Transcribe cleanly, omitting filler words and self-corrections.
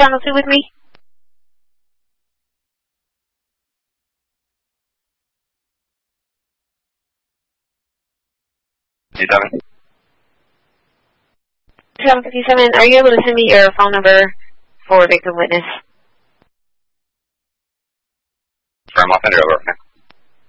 Channel 2 with me? Channel 57, are you able to send me your phone number for victim witness? Firm offender over.